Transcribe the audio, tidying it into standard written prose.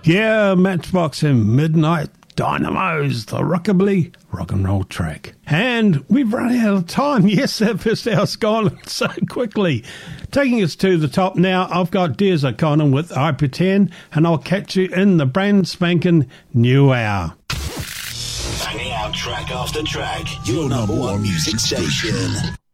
Yeah, Matchbox and Midnight Dynamos, the rockabilly rock and roll track. And we've run out of time. Yes, that first hour's gone so quickly. Taking us to the top now, I've got Des O'Connor with I Pretend, and I'll catch you in the brand spanking new hour. Banging out track after track, your number one music station.